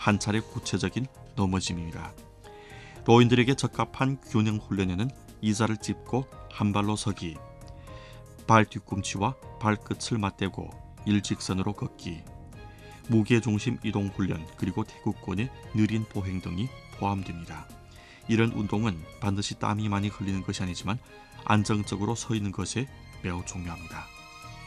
한 차례 구체적인 넘어짐입니다. 노인들에게 적합한 균형 훈련에는 이자를 짚고 한 발로 서기, 발 뒤꿈치와 발끝을 맞대고 일직선으로 걷기, 무게중심 이동 훈련, 그리고 태극권의 느린 보행 등이 포함됩니다. 이런 운동은 반드시 땀이 많이 흘리는 것이 아니지만 안정적으로 서 있는 것에 매우 중요합니다.